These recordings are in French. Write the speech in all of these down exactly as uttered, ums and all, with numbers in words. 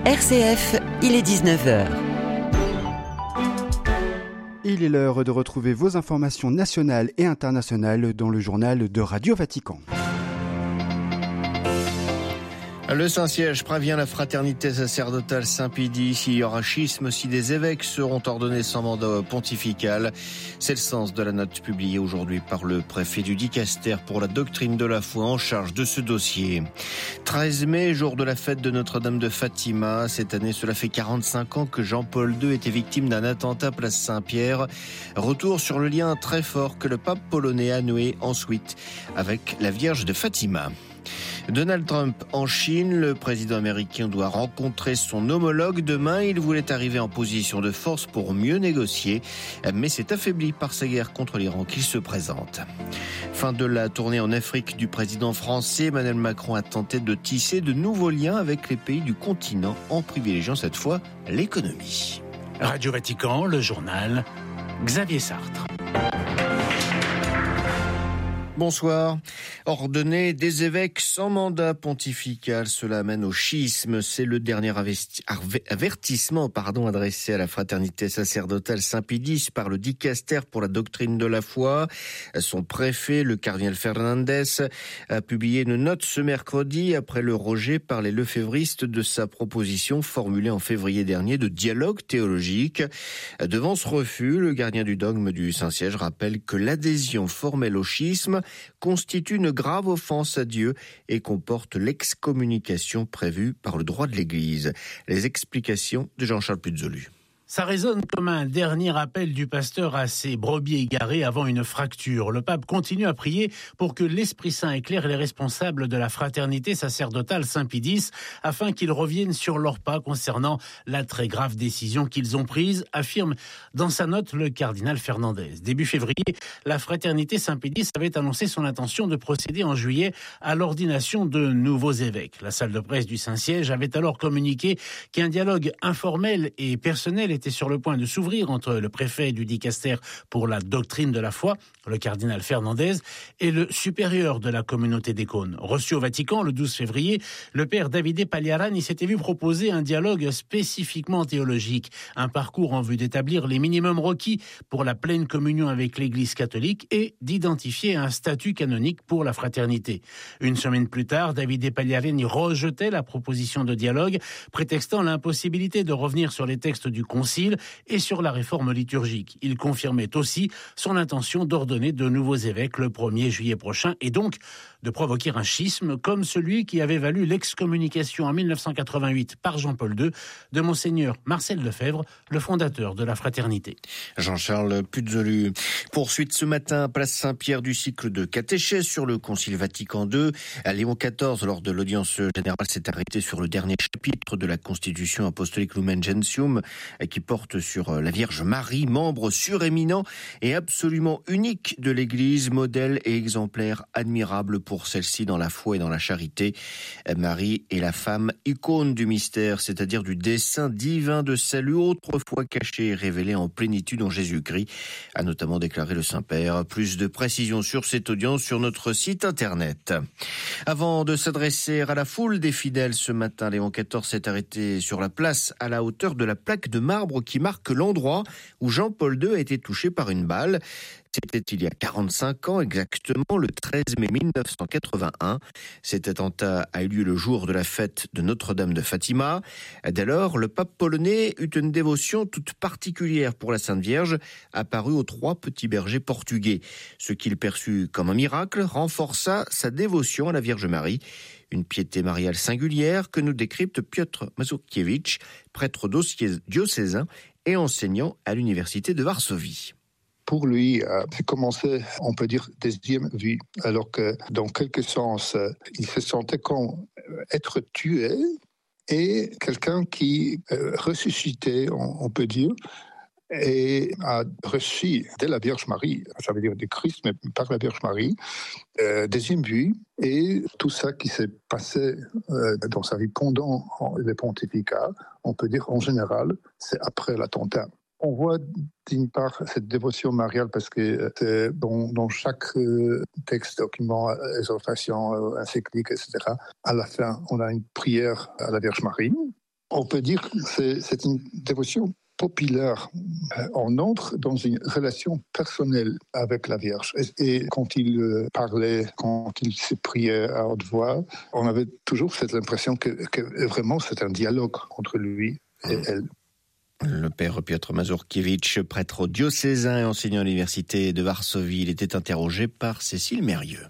R C F, il est dix-neuf heures. Il est l'heure de retrouver vos informations nationales et internationales dans le journal de Radio Vatican. Le Saint-Siège prévient la fraternité sacerdotale Saint-Pédis. Il y aura schisme si des évêques seront ordonnés sans mandat pontifical. C'est le sens de la note publiée aujourd'hui par le préfet du Dicaster pour la doctrine de la foi en charge de ce dossier. treize mai, jour de la fête de Notre-Dame de Fatima. Cette année, cela fait quarante-cinq ans que Jean-Paul deux était victime d'un attentat place Saint-Pierre. Retour sur le lien très fort que le pape polonais a noué ensuite avec la Vierge de Fatima. Donald Trump en Chine, le président américain doit rencontrer son homologue demain. Il voulait arriver en position de force pour mieux négocier, mais c'est affaibli par sa guerre contre l'Iran qu'il se présente. Fin de la tournée en Afrique du président français. Emmanuel Macron a tenté de tisser de nouveaux liens avec les pays du continent en privilégiant cette fois l'économie. Radio Vatican, le journal, Xavier Sartre. Bonsoir. Ordonner des évêques sans mandat pontifical, cela amène au schisme. C'est le dernier investi- avertissement pardon, adressé à la fraternité sacerdotale Saint-Pédis par le Dicaster pour la doctrine de la foi. Son préfet, le cardinal Fernandez, a publié une note ce mercredi après le rejet par les lefévristes de sa proposition formulée en février dernier de dialogue théologique. Devant ce refus, le gardien du dogme du Saint-Siège rappelle que l'adhésion formelle au schisme constitue une grave offense à Dieu et comporte l'excommunication prévue par le droit de l'Église. Les explications de Jean-Charles Puzolu. Ça résonne comme un dernier appel du pasteur à ses brebis égarées avant une fracture. Le pape continue à prier pour que l'Esprit Saint éclaire les responsables de la fraternité sacerdotale Saint-Pédis afin qu'ils reviennent sur leurs pas concernant la très grave décision qu'ils ont prise, affirme dans sa note le cardinal Fernandez. Début février, la fraternité Saint-Pédis avait annoncé son intention de procéder en juillet à l'ordination de nouveaux évêques. La salle de presse du Saint-Siège avait alors communiqué qu'un dialogue informel et personnel était sur le point de s'ouvrir entre le préfet du Dicaster pour la doctrine de la foi, le cardinal Fernandez, et le supérieur de la communauté des cônes. Reçu au Vatican le douze février, le père Davide Pagliarani s'était vu proposer un dialogue spécifiquement théologique, un parcours en vue d'établir les minimums requis pour la pleine communion avec l'Église catholique et d'identifier un statut canonique pour la fraternité. Une semaine plus tard, Davide Pagliarani rejetait la proposition de dialogue, prétextant l'impossibilité de revenir sur les textes du Concile et sur la réforme liturgique. Il confirmait aussi son intention d'ordonner de nouveaux évêques le premier juillet prochain et donc de provoquer un schisme comme celui qui avait valu l'excommunication en dix-neuf cent quatre-vingt-huit par Jean-Paul deux de Monseigneur Marcel Lefebvre, le fondateur de la fraternité. Jean-Charles Puzolu. Poursuite ce matin, place Saint-Pierre du cycle de catéchèse sur le Concile Vatican deux. Léon quatorze, lors de l'audience générale, s'est arrêté sur le dernier chapitre de la Constitution apostolique Lumen Gentium qui porte sur la Vierge Marie, membre suréminent et absolument unique de l'Église, modèle et exemplaire admirable pour celle-ci dans la foi et dans la charité. Marie est la femme icône du mystère, c'est-à-dire du dessein divin de salut autrefois caché et révélé en plénitude en Jésus-Christ, a notamment déclaré le Saint-Père. Plus de précisions sur cette audience sur notre site internet. Avant de s'adresser à la foule des fidèles ce matin, Léon quatorze s'est arrêté sur la place à la hauteur de la plaque de marbre qui marque l'endroit où Jean-Paul deux a été touché par une balle. C'était il y a quarante-cinq ans exactement, le treize mai mille neuf cent quatre-vingt-un. Cet attentat a eu lieu le jour de la fête de Notre-Dame de Fatima. Dès lors, le pape polonais eut une dévotion toute particulière pour la Sainte Vierge, apparue aux trois petits bergers portugais. Ce qu'il perçut comme un miracle renforça sa dévotion à la Vierge Marie. Une piété mariale singulière que nous décrypte Piotr Mazurkiewicz, prêtre diocésain et enseignant à l'université de Varsovie. Pour lui, euh, c'est commencé, on peut dire, deuxième vue, alors que dans quelque sens, euh, il se sentait comme être tué et quelqu'un qui euh, ressuscitait, on, on peut dire, et a reçu de la Vierge Marie, ça veut dire du Christ, mais par la Vierge Marie, euh, deuxième vue, et tout ça qui s'est passé euh, dans sa vie pendant le pontificat, on peut dire en général, c'est après l'attentat. On voit d'une part cette dévotion mariale parce que c'est dans, dans chaque euh, texte, document, exhortation, euh, encyclique, et cetera. À la fin, on a une prière à la Vierge Marie. On peut dire que c'est, c'est une dévotion populaire. On entre dans une relation personnelle avec la Vierge. Et, et quand il parlait, quand il se priait à haute voix, on avait toujours cette impression que, que vraiment c'est un dialogue entre lui et elle. Le père Piotr Mazurkiewicz, prêtre diocésain et enseignant à l'université de Varsovie, il était interrogé par Cécile Mérieux.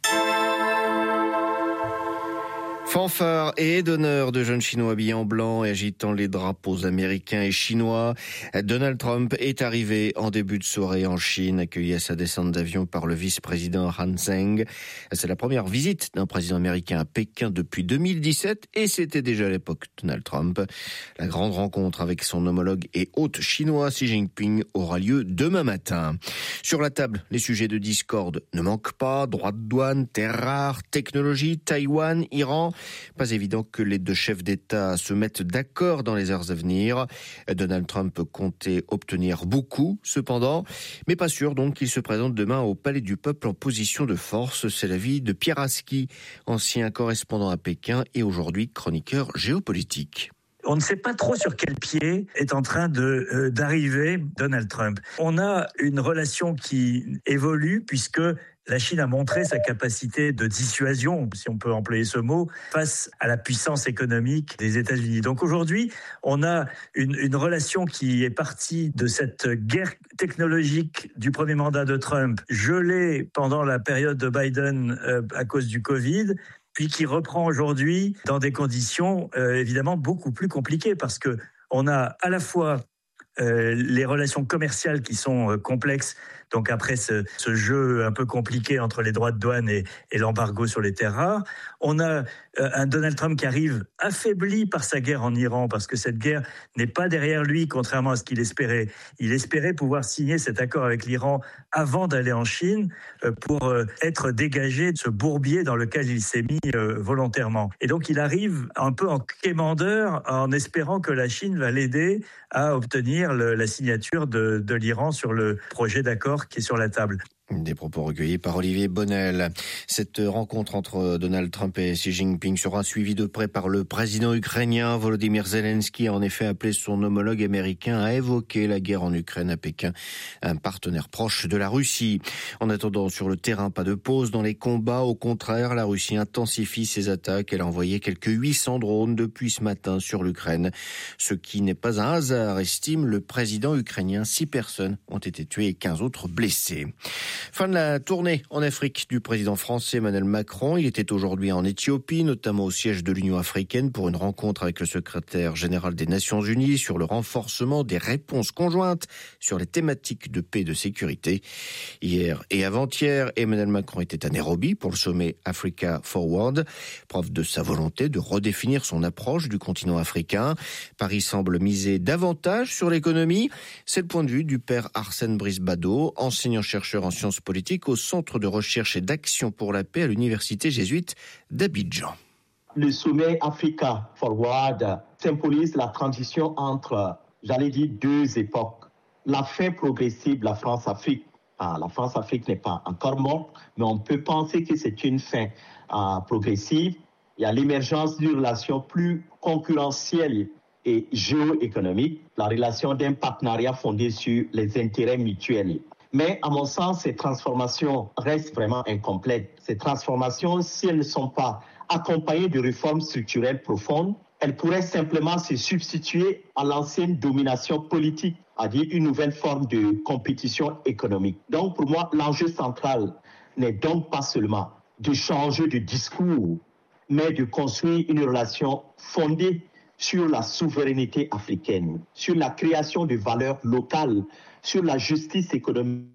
Fanfare et d'honneur de jeunes Chinois habillés en blanc et agitant les drapeaux américains et chinois. Donald Trump est arrivé en début de soirée en Chine, accueilli à sa descente d'avion par le vice-président Han Zheng. C'est la première visite d'un président américain à Pékin depuis deux mille dix-sept et c'était déjà à l'époque Donald Trump. La grande rencontre avec son homologue et hôte chinois Xi Jinping aura lieu demain matin. Sur la table, les sujets de discorde ne manquent pas. Droits de douane, terres rares, technologie, Taïwan, Iran. Pas évident que les deux chefs d'État se mettent d'accord dans les heures à venir. Donald Trump comptait obtenir beaucoup, cependant, mais pas sûr donc qu'il se présente demain au Palais du Peuple en position de force. C'est l'avis de Pierre Aski, ancien correspondant à Pékin et aujourd'hui chroniqueur géopolitique. On ne sait pas trop sur quel pied est en train de, euh, d'arriver Donald Trump. On a une relation qui évolue puisque la Chine a montré sa capacité de dissuasion, si on peut employer ce mot, face à la puissance économique des États-Unis. Donc aujourd'hui, on a une, une relation qui est partie de cette guerre technologique du premier mandat de Trump, gelée pendant la période de Biden euh, à cause du Covid, puis qui reprend aujourd'hui dans des conditions euh, évidemment beaucoup plus compliquées parce que on a à la fois euh, les relations commerciales qui sont euh, complexes. Donc après ce, ce jeu un peu compliqué entre les droits de douane et, et l'embargo sur les terres rares, on a euh, un Donald Trump qui arrive affaibli par sa guerre en Iran, parce que cette guerre n'est pas derrière lui, contrairement à ce qu'il espérait. Il espérait pouvoir signer cet accord avec l'Iran avant d'aller en Chine euh, pour euh, être dégagé de ce bourbier dans lequel il s'est mis euh, volontairement. Et donc il arrive un peu en quémandeur en espérant que la Chine va l'aider à obtenir le, la signature de, de l'Iran sur le projet d'accord qui est sur la table. Des propos recueillis par Olivier Bonnel. Cette rencontre entre Donald Trump et Xi Jinping sera suivie de près par le président ukrainien. Volodymyr Zelensky a en effet appelé son homologue américain à évoquer la guerre en Ukraine à Pékin, un partenaire proche de la Russie. En attendant, sur le terrain, pas de pause dans les combats. Au contraire, la Russie intensifie ses attaques. Elle a envoyé quelques huit cents drones depuis ce matin sur l'Ukraine. Ce qui n'est pas un hasard, estime le président ukrainien. Six personnes ont été tuées et quinze autres blessées. Fin de la tournée en Afrique du président français Emmanuel Macron. Il était aujourd'hui en Éthiopie, notamment au siège de l'Union africaine, pour une rencontre avec le secrétaire général des Nations Unies sur le renforcement des réponses conjointes sur les thématiques de paix et de sécurité. Hier et avant-hier, Emmanuel Macron était à Nairobi pour le sommet Africa Forward, preuve de sa volonté de redéfinir son approche du continent africain. Paris semble miser davantage sur l'économie. C'est le point de vue du père Arsène Brice-Bado, enseignant-chercheur en sciences politique au Centre de recherche et d'action pour la paix à l'Université jésuite d'Abidjan. Le sommet Africa Forward symbolise la transition entre, j'allais dire, deux époques. La fin progressive de la France-Afrique. Ah, la France-Afrique n'est pas encore morte, mais on peut penser que c'est une fin ah, progressive. Il y a l'émergence d'une relation plus concurrentielle et géoéconomique, la relation d'un partenariat fondé sur les intérêts mutuels. Mais à mon sens, ces transformations restent vraiment incomplètes. Ces transformations, si elles ne sont pas accompagnées de réformes structurelles profondes, elles pourraient simplement se substituer à l'ancienne domination politique, c'est-à-dire une nouvelle forme de compétition économique. Donc pour moi, l'enjeu central n'est donc pas seulement de changer de discours, mais de construire une relation fondée sur la souveraineté africaine, sur la création de valeurs locales, sur la justice économique,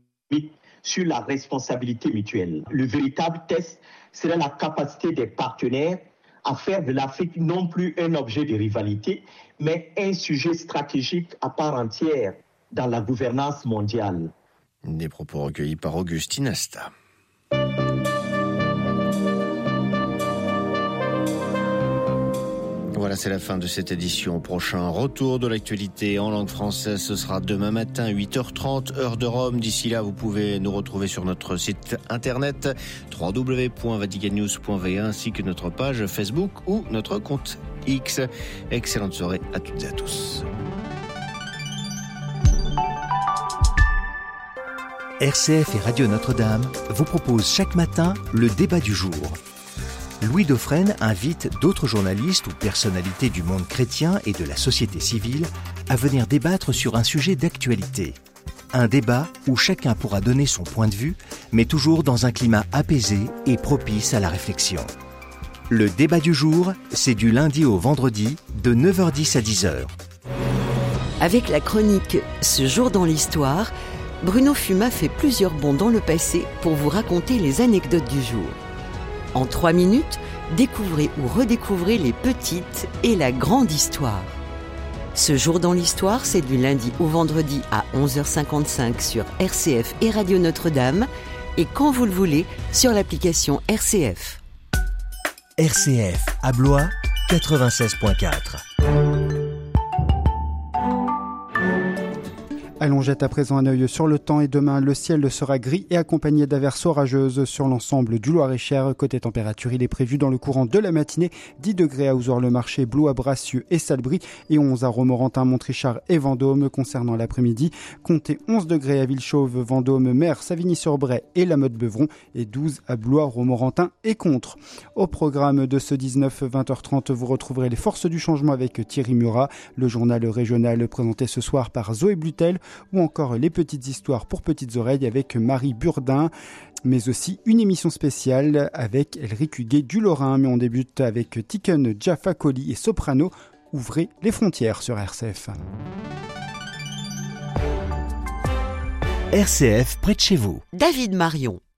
sur la responsabilité mutuelle. Le véritable test serait la capacité des partenaires à faire de l'Afrique non plus un objet de rivalité, mais un sujet stratégique à part entière dans la gouvernance mondiale. Des propos recueillis par Augustine Asta. Voilà, c'est la fin de cette édition. Prochain retour de l'actualité en langue française, ce sera demain matin, huit heures trente, heure de Rome. D'ici là, vous pouvez nous retrouver sur notre site internet w w w point vatican news point v a ainsi que notre page Facebook ou notre compte X. Excellente soirée à toutes et à tous. R C F et Radio Notre-Dame vous proposent chaque matin le débat du jour. Louis Dauphren invite d'autres journalistes ou personnalités du monde chrétien et de la société civile à venir débattre sur un sujet d'actualité. Un débat où chacun pourra donner son point de vue, mais toujours dans un climat apaisé et propice à la réflexion. Le débat du jour, c'est du lundi au vendredi de neuf heures dix à dix heures. Avec la chronique « Ce jour dans l'histoire », Bruno Fuma fait plusieurs bonds dans le passé pour vous raconter les anecdotes du jour. En trois minutes, découvrez ou redécouvrez les petites et la grande histoire. Ce jour dans l'histoire, c'est du lundi au vendredi à onze heures cinquante-cinq sur R C F et Radio Notre-Dame et quand vous le voulez sur l'application R C F. R C F à Blois, quatre-vingt-seize virgule quatre. Allons jeter à présent un œil sur le temps et demain, le ciel sera gris et accompagné d'averses orageuses sur l'ensemble du Loir-et-Cher. Côté température, il est prévu dans le courant de la matinée dix degrés à Ouzouer-le-Marché, Blois, Bracieux et Salbris et onze à Romorantin, Montrichard et Vendôme. Concernant l'après-midi, comptez onze degrés à Villechauve, Vendôme, Mer, Savigny-sur-Bray et la Motte-Beuvron et douze à Blois, Romorantin et Contres. Au programme de ce dix-neuf vingt heures trente, vous retrouverez les forces du changement avec Thierry Murat, le journal régional présenté ce soir par Zoé Blutel, ou encore les petites histoires pour petites oreilles avec Marie Burdin, mais aussi une émission spéciale avec Elric Huguet du Lorrain. Mais on débute avec Tiken Jaffa Coli et Soprano. Ouvrez les frontières sur R C F. R C F près de chez vous. David Marion.